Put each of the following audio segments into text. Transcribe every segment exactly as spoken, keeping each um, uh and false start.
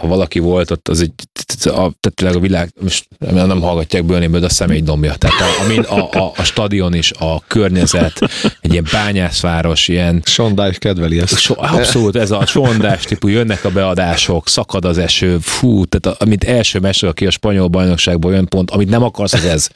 ha valaki volt ott, az egy, tehát a világ, most nem hallgatják Bölnéből, de a személy dombja. Tehát a, a, a, a stadion is, a környezet, egy ilyen bányászváros, ilyen... Sondás kedveli ezt. So, abszolút, ez a sondás típus, jönnek a beadások, szakad az eső, fú, tehát amit első meccsről, aki a spanyol bajnokságból jön pont, amit nem akarsz, az ez.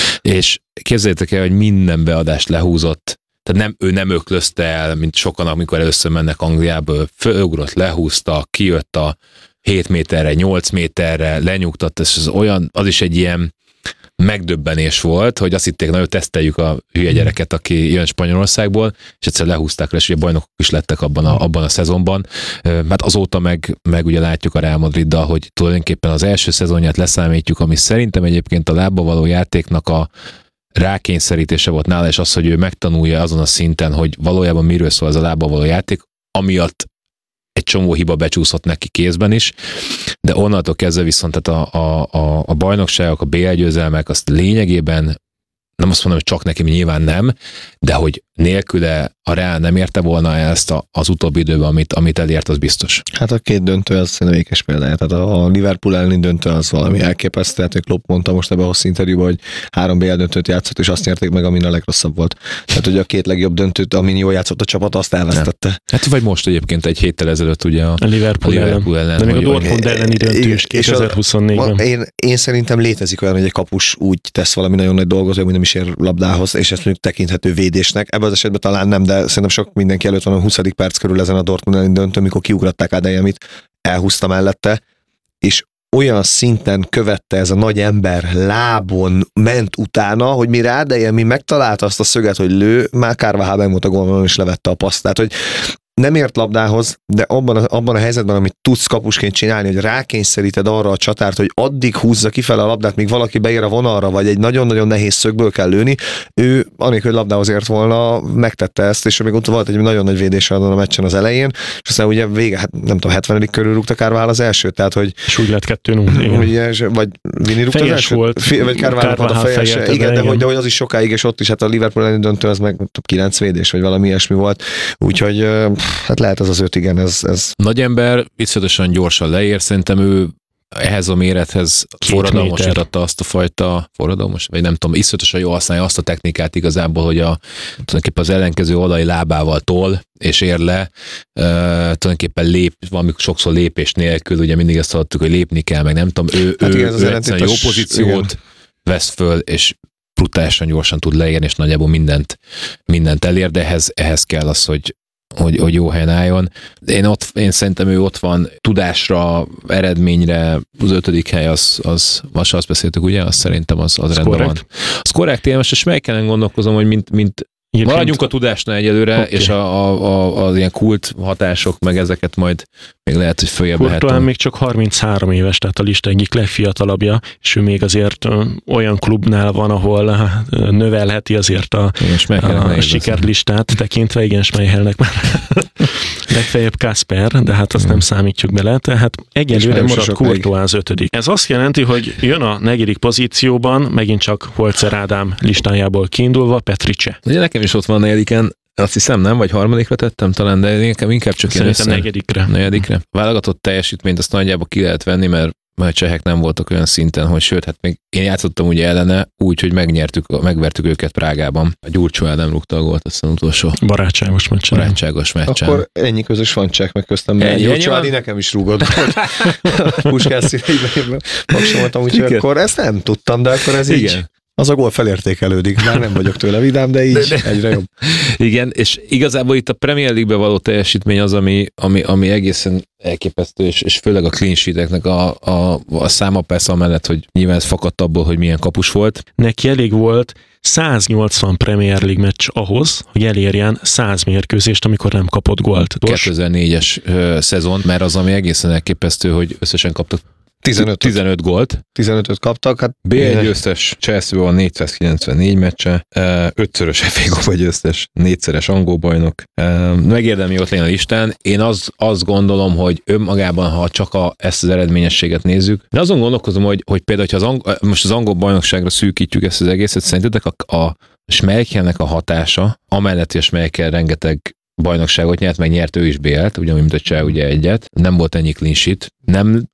És képzeljétek el, hogy minden beadást lehúzott. Tehát nem, ő nem öklözte el, mint sokan, amikor először mennek Angliából, fölugrott, lehúzta, kijött a hét méterre, nyolc méterre, lenyugtatta, és az olyan, az is egy ilyen megdöbbenés volt, hogy azt hitték, nagyon teszteljük a hülye gyereket, aki jön Spanyolországból, és egyszer lehúzták le, és ugye bajnokok is lettek abban a, abban a szezonban. Hát azóta meg, meg ugye látjuk a Real Madriddal, hogy tulajdonképpen az első szezonját leszámítjuk, ami szerintem egyébként a lábba való játéknak a rákényszerítése volt nála, és az, hogy ő megtanulja azon a szinten, hogy valójában miről szól ez a lábba való játék, amiatt egy csomó hiba becsúszott neki kézben is, de onnantól kezdve viszont tehát a, a, a, a bajnokságok, a bé el győzelmek, azt lényegében nem azt mondom, hogy csak neki nyilván nem, de hogy nélküle a Real nem érte volna ezt a, az utóbbi időben, amit, amit elért, az biztos. Hát a két döntő az szerintem ékes példája. Tehát a Liverpool elleni döntő az valami elképesztő. Tehát Klopp mondta most ebben a hosszú interjúban, hogy három bé el döntőt játszott, és azt nyerték meg, amin a legrosszabb volt. Tehát hogy a két legjobb döntőt, amin jól játszott a csapat, azt elvesztette. Nem. Hát vagy most egyébként egy héttel ezelőtt ugye a, a Liverpool, a Liverpool ellen. ellen. De még a Dortmund elleni döntő is kétezer-huszonnégyben. Én, én szerintem létezik olyan, hogy egy kapus úgy tesz valami nagyon nagy dolgot, hogy nem is ér labdához, és ezt mondjuk tekinthető védésnek. Ebben az esetben talán nem, de szerintem sok mindenki előtt van a huszadik perc körül ezen a Dortmund elleni döntő, amikor kiugratták Adeyemit, elhúzta mellette, és olyan szinten követte ez a nagy ember, lábon ment utána, hogy mire Adeyemi megtalálta azt a szöget, hogy lő, már Carvajal volt a gólvonalon, és levette a paszt. Tehát, hogy nem ért labdához, de abban a, abban a helyzetben, amit tudsz kapusként csinálni, hogy rákényszeríted arra a csatárt, hogy addig húzza kifele a labdát, míg valaki beér a vonalra, vagy egy nagyon-nagyon nehéz szögből kell lőni, ő, anélkül, hogy labdához ért volna, megtette ezt, és még ott volt egy nagyon nagy védés a meccsen az elején, és aztán ugye vége, hát nem tudom, hetvenedik körül rúgta Carvajal az elsőt, tehát hogy... És úgy lett kettő null. Vagy Vini rúgta az elsőt? Volt. F- vagy Carvajal volt a fejes. Igen, igen, de hogy, de hogy az is sokáig, és ott is, hát a Liverpool elleni döntő, az meg kilenc védés, vagy valami ilyesmi volt. Úgyhogy hát lehet ez az öt, igen, ez... ez... Nagy ember, iszonyatosan gyorsan leér, szerintem ő ehhez a mérethez forradalmasította azt a fajta forradalmas, vagy nem tudom, iszonyatosan jól használja azt a technikát igazából, hogy a, tulajdonképpen az ellenkező oldali lábával tol, és ér le, uh, tulajdonképpen lép, valami sokszor lépés nélkül, ugye mindig ezt hallottuk, hogy lépni kell, meg nem tudom, ő, hát ő, igen, ő egyszerűen jó pozíciót igen. vesz föl, és brutálisan gyorsan tud leérni, és nagyjából mindent, mindent elér, de ehhez, ehhez kell az, hogy Hogy, hogy jó helyen álljon. Én, ott, én szerintem ő ott van tudásra, eredményre, az ötödik hely, az, az most azt beszéltük, ugye? Azt szerintem az, az rendben van. Az korrekt, én most a Schmeichelen gondolkozom, hogy mint, mint maradjunk a tudásnál egyelőre, okay. és a, a, a, az ilyen kult hatások, meg ezeket majd még lehet, hogy följebb lehet. Talán még csak harminchárom éves, tehát a lista egyik legfiatalabbja, és ő még azért olyan klubnál van, ahol növelheti azért a, igen, a sikerlistát tekintve, igen, Schmeichelnek már legfeljebb Kasper, de hát azt hmm. nem számítjuk bele, tehát egyelőre marad Courtois az ötödik. Ez azt jelenti, hogy jön a negyedik pozícióban, megint csak Holzer Ádám listájából kiindulva, Petrice. Ugye nekem is ott van a negyediken, azt hiszem nem, vagy harmadikra tettem talán, de inkább, inkább csak ilyen össze. negyedikre. Negyedikre. Válogatott teljesítményt azt nagyjából ki lehet venni, mert mert a csehek nem voltak olyan szinten, hogy sőt, hát még én játszottam ugye ellene, úgy, hogy megnyertük, megvertük őket Prágában. A Gyurcsó el nem rúgta a gólt, aztán utolsó. Barátságos meccsen. Barátságos meccsen. Akkor ennyi közös van cseh, meg köztem, mert Gyurcsó Adi nekem is rúgott volt. Puskás színeiben magsoltam, úgyhogy akkor ezt nem tudtam, de akkor ez igen. így. Az a gól felértékelődik, már nem vagyok tőle vidám, de így de, de. egyre jobb. Igen, és igazából itt a Premier League-be való teljesítmény az, ami, ami, ami egészen elképesztő, és, és főleg a clean sheeteknek a, a, a száma persze amellett, hogy nyilván ez fakadt abból, hogy milyen kapus volt. Neki elég volt száznyolcvan Premier League meccs ahhoz, hogy elérjen száz mérkőzést, amikor nem kapott gólt. kétezer-négyes uh, szezon, mert az, ami egészen elképesztő, hogy összesen kaptak tizenöt, tizenöt gólt. tizenötöt kaptak. Hát bé egy győztes Chelsea van négyszázkilencvennégy meccse, ötszörös ef á Kupa győztes, négyszeres angol bajnok. Megérdemli ott lenni a listán. Én az, azt gondolom, hogy önmagában, ha csak a, ezt az eredményességet nézzük, de azon gondolkozom, hogy, hogy például, ha az angol, most az angol bajnokságra szűkítjük ezt az egészet, szerintetek a, a Schmeichelnek a hatása, amellett, hogy a Schmeichel rengeteg bajnokságot nyert, meg nyert ő is bé el-t, ugyanúgy, mint a Cseh ugye egyet, nem volt ennyi clean sheet, nem